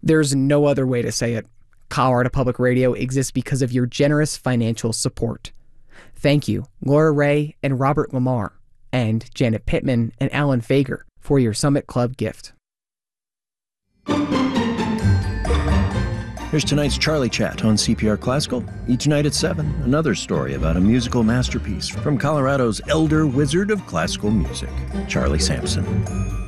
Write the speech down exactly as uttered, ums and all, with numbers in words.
There's no other way to say it. Colorado Public Radio exists because of your generous financial support. Thank you, Laura Ray and Robert Lamar, and Janet Pittman and Alan Fager for your Summit Club gift. Here's tonight's Charlie Chat on C P R Classical. Each night at seven, another story about a musical masterpiece from Colorado's elder wizard of classical music, Charlie Sampson.